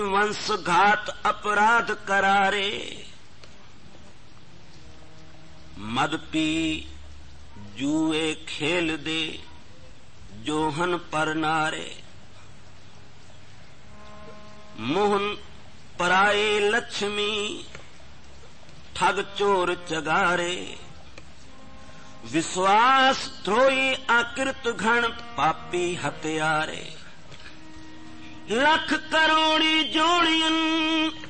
वंश घात अपराध करारे, मद पी जूए खेल दे जोहन पर नारे। मोहन पराए लक्ष्मी ठग चोर चगारे, विश्वास द्रोही आकृत घण पापी हत्यारे। लख करोड़ी जोड़ियन